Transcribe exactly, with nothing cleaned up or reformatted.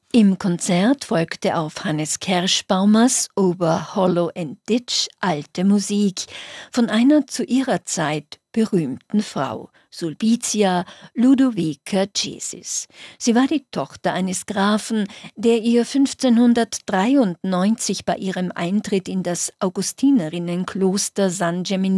Im Konzert folgte auf Hannes Kerschbaumers Over Hollow and Ditch alte Musik von einer zu ihrer Zeit berühmten Frau, Sulpicia Ludovica Cesis. Sie war die Tochter eines Grafen, der ihr fünfzehnhundertdreiundneunzig bei ihrem Eintritt in das Augustiner-Kloster San Geminiano